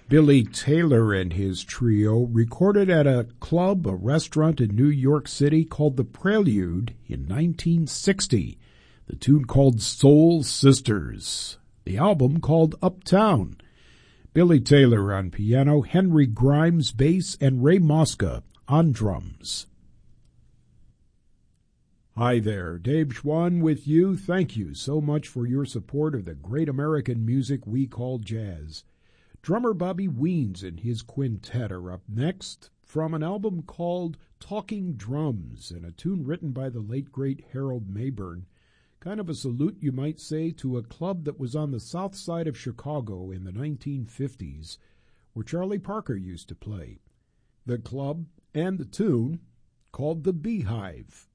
Billy Taylor and his trio recorded at a club, a restaurant in New York City called The Prelude in 1960. The tune called Soul Sisters. The album called Uptown. Billy Taylor on piano, Henry Grimes bass, and Ray Mosca on drums. Hi there, Dave Schwann with you. Thank you so much for your support of the great American music we call jazz. Drummer Bobby Weens and his quintet are up next from an album called Talking Drums and a tune written by the late great Harold Mayburn. Kind of a salute, you might say, to a club that was on the south side of Chicago in the 1950s, where Charlie Parker used to play. The club and the tune called The Beehive.